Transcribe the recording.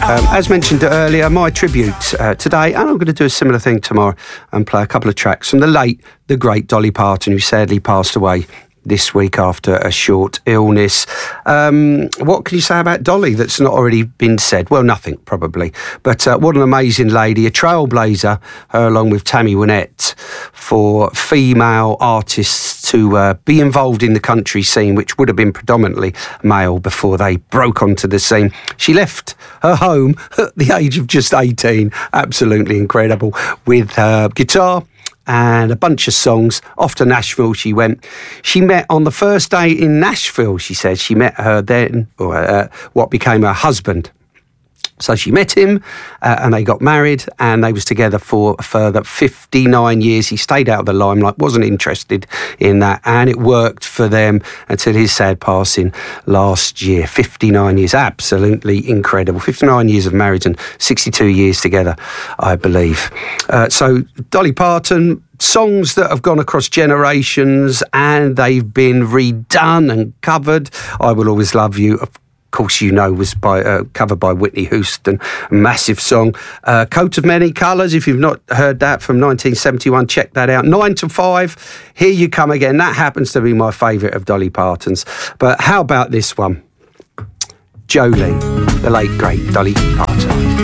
As mentioned earlier, my tribute today, and I'm going to do a similar thing tomorrow and play a couple of tracks from the great Dolly Parton, who sadly passed away this week after a short illness. What can you say about Dolly that's not already been said? Well, nothing, probably. But what an amazing lady, a trailblazer, her along with Tammy Wynette, for female artists to be involved in the country scene, which would have been predominantly male before they broke onto the scene. She left her home at the age of just 18, absolutely incredible, with her guitar and a bunch of songs. Off to Nashville she went. She met on the first day in Nashville, she said. She met her then, what became her husband. So she met him and they got married, and they was together for a further 59 years. He stayed out of the limelight, wasn't interested in that, and it worked for them until his sad passing last year. 59 years, absolutely incredible. 59 years of marriage and 62 years together, I believe. So Dolly Parton, songs that have gone across generations and they've been redone and covered. I Will Always Love You, of course, you know, was covered by Whitney Houston, a massive song. Coat of Many Colours, if you've not heard that, from 1971, check that out. 9 to 5, Here You Come Again. That happens to be my favourite of Dolly Parton's. But how about this one? Jolene, the late, great Dolly Parton.